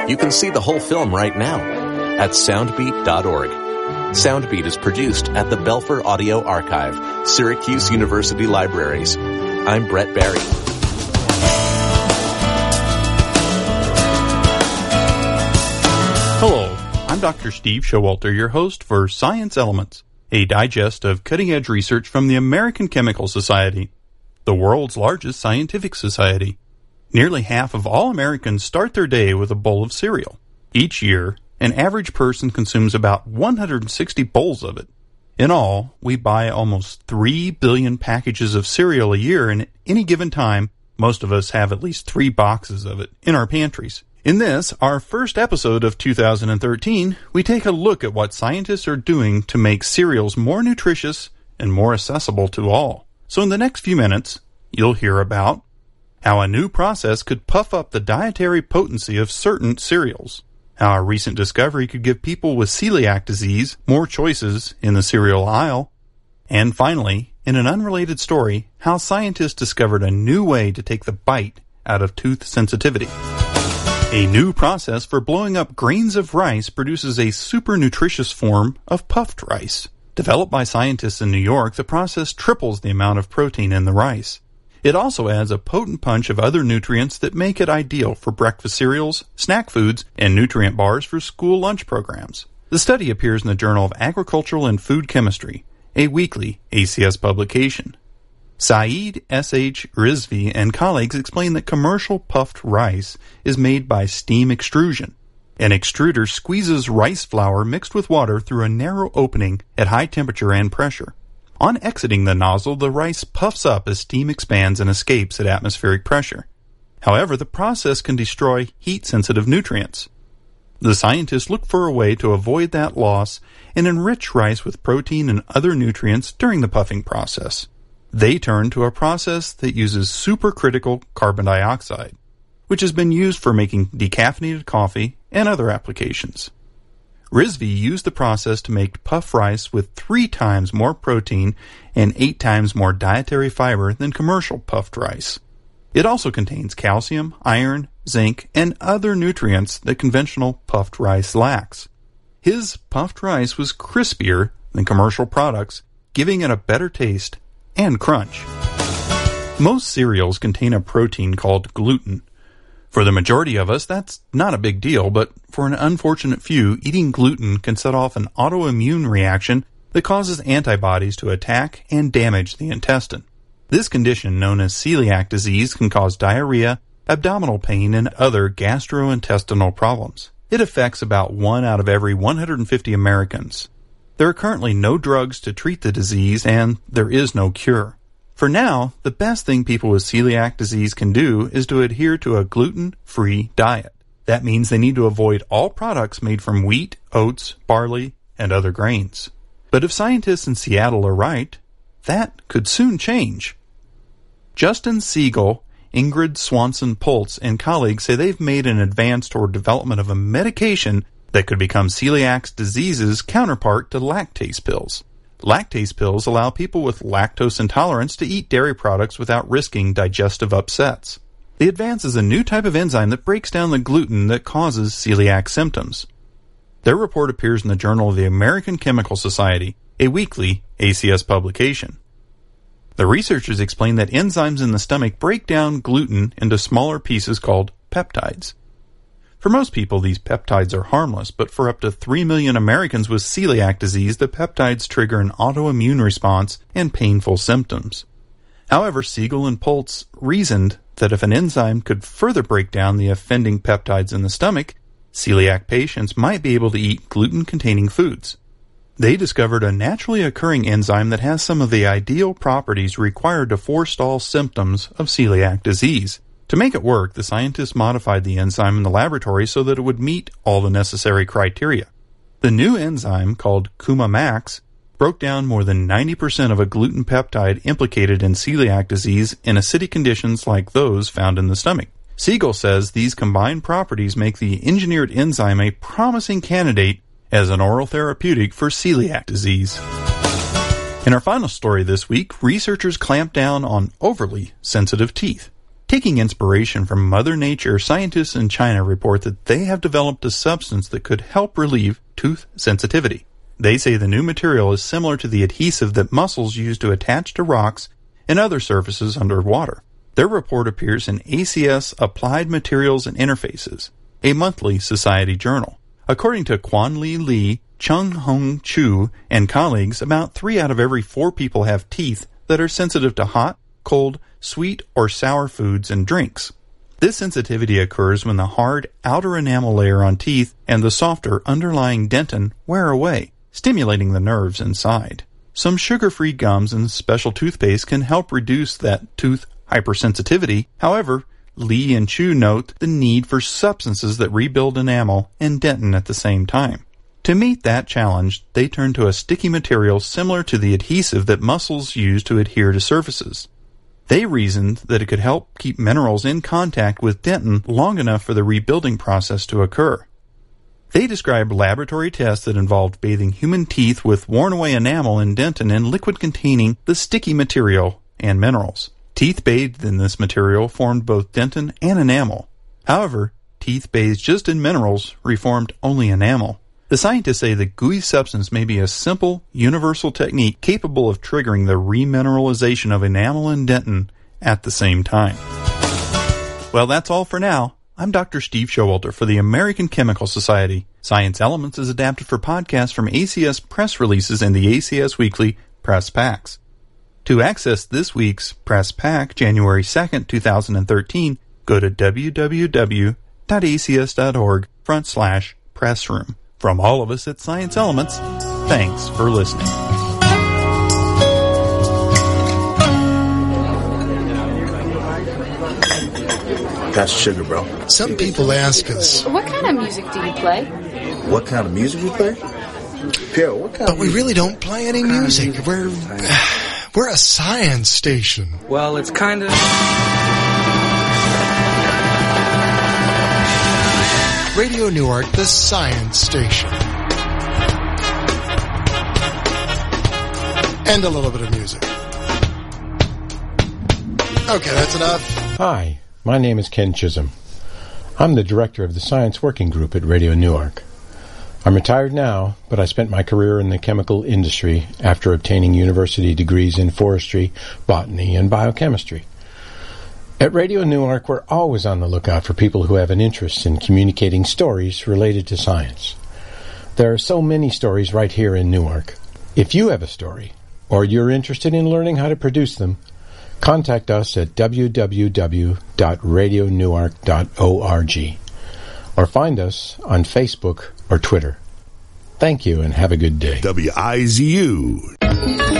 You can see the whole film right now at soundbeat.org. Soundbeat is produced at the Belfer Audio Archive, Syracuse University Libraries. I'm Brett Barry. Hello, I'm Dr. Steve Showalter, your host for Science Elements, a digest of cutting-edge research from the American Chemical Society, the world's largest scientific society. Nearly half of all Americans start their day with a bowl of cereal. Each year, an average person consumes about 160 bowls of it. In all, we buy almost 3 billion packages of cereal a year, and at any given time, most of us have at least 3 boxes of it in our pantries. In this, our first episode of 2013, we take a look at what scientists are doing to make cereals more nutritious and more accessible to all. So in the next few minutes, you'll hear about how a new process could puff up the dietary potency of certain cereals, how a recent discovery could give people with celiac disease more choices in the cereal aisle, and finally, in an unrelated story, how scientists discovered a new way to take the bite out of tooth sensitivity. A new process for blowing up grains of rice produces a super nutritious form of puffed rice. Developed by scientists in New York, the process triples the amount of protein in the rice. It also adds a potent punch of other nutrients that make it ideal for breakfast cereals, snack foods, and nutrient bars for school lunch programs. The study appears in the Journal of Agricultural and Food Chemistry, a weekly ACS publication. Saeed S.H. Rizvi and colleagues explain that commercial puffed rice is made by steam extrusion. An extruder squeezes rice flour mixed with water through a narrow opening at high temperature and pressure. On exiting the nozzle, the rice puffs up as steam expands and escapes at atmospheric pressure. However, the process can destroy heat-sensitive nutrients. The scientists look for a way to avoid that loss and enrich rice with protein and other nutrients during the puffing process. They turn to a process that uses supercritical carbon dioxide, which has been used for making decaffeinated coffee and other applications. Rizvi used the process to make puff rice with 3 times more protein and 8 times more dietary fiber than commercial puffed rice. It also contains calcium, iron, zinc, and other nutrients that conventional puffed rice lacks. His puffed rice was crispier than commercial products, giving it a better taste and crunch. Most cereals contain a protein called gluten. For the majority of us, that's not a big deal, but for an unfortunate few, eating gluten can set off an autoimmune reaction that causes antibodies to attack and damage the intestine. This condition, known as celiac disease, can cause diarrhea, abdominal pain, and other gastrointestinal problems. It affects about 1 out of every 150 Americans. There are currently no drugs to treat the disease, and there is no cure. For now, the best thing people with celiac disease can do is to adhere to a gluten-free diet. That means they need to avoid all products made from wheat, oats, barley, and other grains. But if scientists in Seattle are right, that could soon change. Justin Siegel, Ingrid Swanson-Pultz, and colleagues say they've made an advance toward development of a medication that could become celiac disease's counterpart to lactase pills. Lactase pills allow people with lactose intolerance to eat dairy products without risking digestive upsets. The advance is a new type of enzyme that breaks down the gluten that causes celiac symptoms. Their report appears in the Journal of the American Chemical Society, a weekly ACS publication. The researchers explain that enzymes in the stomach break down gluten into smaller pieces called peptides. For most people, these peptides are harmless, but for up to 3 million Americans with celiac disease, the peptides trigger an autoimmune response and painful symptoms. However, Siegel and Pultz reasoned that if an enzyme could further break down the offending peptides in the stomach, celiac patients might be able to eat gluten-containing foods. They discovered a naturally occurring enzyme that has some of the ideal properties required to forestall symptoms of celiac disease. To make it work, the scientists modified the enzyme in the laboratory so that it would meet all the necessary criteria. The new enzyme, called Kuma-Max, broke down more than 90% of a gluten peptide implicated in celiac disease in acidic conditions like those found in the stomach. Siegel says these combined properties make the engineered enzyme a promising candidate as an oral therapeutic for celiac disease. In our final story this week, researchers clamp down on overly sensitive teeth. Taking inspiration from Mother Nature, scientists in China report that they have developed a substance that could help relieve tooth sensitivity. They say the new material is similar to the adhesive that mussels use to attach to rocks and other surfaces underwater. Their report appears in ACS Applied Materials and Interfaces, a monthly society journal. According to Quanli Li, Chung Hong Chu, and colleagues, about 3 out of every 4 people have teeth that are sensitive to hot, cold, sweet, or sour foods and drinks. This sensitivity occurs when the hard outer enamel layer on teeth and the softer underlying dentin wear away, stimulating the nerves inside. Some sugar-free gums and special toothpaste can help reduce that tooth hypersensitivity. However, Li and Chu note the need for substances that rebuild enamel and dentin at the same time. To meet that challenge, they turn to a sticky material similar to the adhesive that mussels use to adhere to surfaces. They reasoned that it could help keep minerals in contact with dentin long enough for the rebuilding process to occur. They described laboratory tests that involved bathing human teeth with worn-away enamel and dentin in liquid containing the sticky material and minerals. Teeth bathed in this material formed both dentin and enamel. However, teeth bathed just in minerals reformed only enamel. The scientists say the gooey substance may be a simple, universal technique capable of triggering the remineralization of enamel and dentin at the same time. Well, that's all for now. I'm Dr. Steve Showalter for the American Chemical Society. Science Elements is adapted for podcasts from ACS press releases and the ACS Weekly Press Packs. To access this week's Press Pack, January 2nd, 2013, go to www.acs.org/pressroom. From all of us at Science Elements, thanks for listening. That's sugar, bro. Some people ask us, what kind of music do you play? What kind of music we play? Pierre, what kind but we really don't play any music. We're a science station. Well, it's kind of... Radio Newark, the science station. And a little bit of music. Okay, that's enough. Hi, my name is Ken Chisholm. I'm the director of the Science Working Group at Radio Newark. I'm retired now, but I spent my career in the chemical industry after obtaining university degrees in forestry, botany, and biochemistry. At Radio Newark, we're always on the lookout for people who have an interest in communicating stories related to science. There are so many stories right here in Newark. If you have a story, or you're interested in learning how to produce them, contact us at www.radionewark.org or find us on Facebook or Twitter. Thank you and have a good day. WIZU.